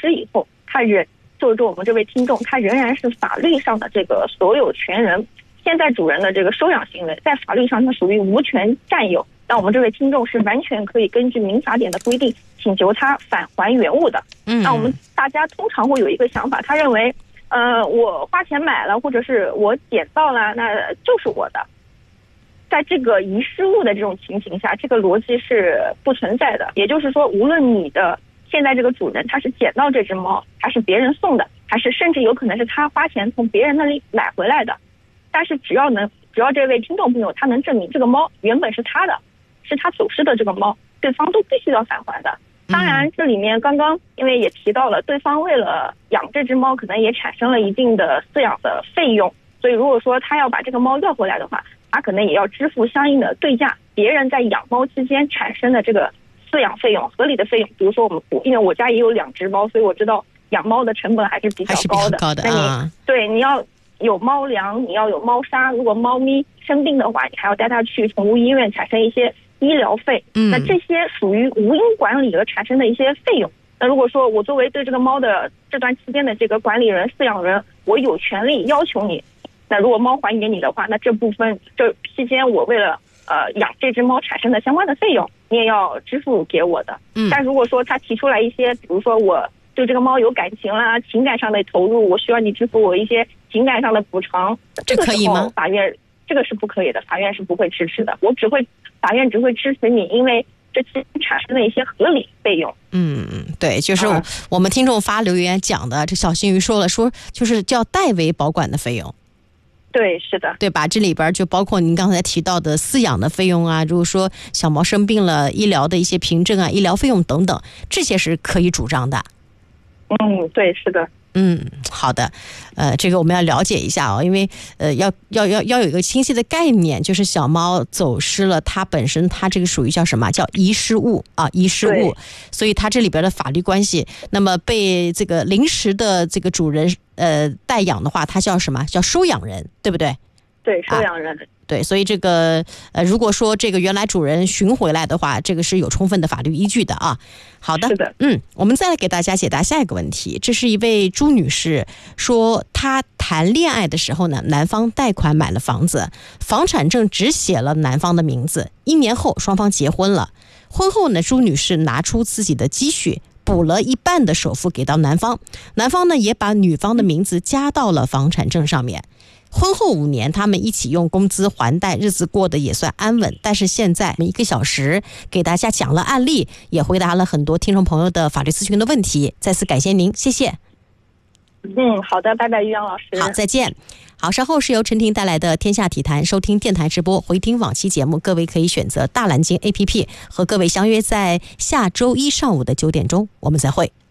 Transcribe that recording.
失以后，就是我们这位听众，他仍然是法律上的这个所有权人。现在主人的这个收养行为，在法律上它属于无权占有，但我们这位听众是完全可以根据民法典的规定请求他返还原物的。那我们大家通常会有一个想法，他认为，我花钱买了，或者是我捡到了，那就是我的。在这个遗失物的这种情形下，这个逻辑是不存在的。也就是说，无论你的现在这个主人他是捡到这只猫，还是别人送的，还是甚至有可能是他花钱从别人那里买回来的，但是只要这位听众朋友他能证明这个猫原本是他的，是他走失的这个猫，对方都必须要返还的。当然这里面刚刚因为也提到了，对方为了养这只猫可能也产生了一定的饲养的费用，所以如果说他要把这个猫要回来的话，他可能也要支付相应的对价，别人在养猫期间产生的这个饲养费用，合理的费用。比如说因为我家也有2只猫，所以我知道养猫的成本还是比较高的。那你要有猫粮，你要有猫砂，如果猫咪生病的话，你还要带它去宠物医院，产生一些医疗费。那这些属于无因管理而产生的一些费用。那如果说我作为对这个猫的这段期间的这个管理人、饲养人，我有权利要求你，那如果猫还给你的话，那这期间我为了养这只猫产生的相关的费用，你也要支付给我的。但如果说他提出来一些，比如说我对这个猫有感情啦，情感上的投入，我需要你支付我一些情感上的补偿， 这可以吗？ 法院这个是不可以的，法院是不会支持的。法院只会支持你因为这期产生的一些合理费用。 对，就是我们听众发留言讲的，这小新鱼说就是叫代为保管的费用。 对，是的， 对吧？这里边就包括您刚才提到的饲养的费用啊，如果说小猫生病了，医疗的一些凭证啊、医疗费用等等，这些是可以主张的。 对，是的。 好的，这个我们要了解一下因为要有一个清晰的概念，就是小猫走失了，它本身它这个属于叫什么？叫遗失物啊，遗失物。所以它这里边的法律关系，那么被这个临时的这个主人代养的话，它叫什么？叫收养人，对不对？ 对，收养人。 对，所以这个如果说这个原来主人寻回来的话，这个是有充分的法律依据的啊。好的， 是的。 我们再来给大家解答下一个问题。这是一位朱女士说，她谈恋爱的时候呢，男方贷款买了房子，房产证只写了男方的名字，1年后双方结婚了。婚后呢，朱女士拿出自己的积蓄补了1半的首付给到男方，男方呢也把女方的名字加到了房产证上面。婚后5年，他们一起用工资还贷，日子过得也算安稳。但是现在1个小时给大家讲了案例，也回答了很多听众朋友的法律咨询的问题。再次感谢您，谢谢。 好的，拜拜，于洋老师。 好，再见。好，稍后是由陈婷带来的天下体坛，收听电台直播，回听往期节目，各位可以选择大蓝鲸 APP， 和各位相约在下周1上午的9点钟，我们再会。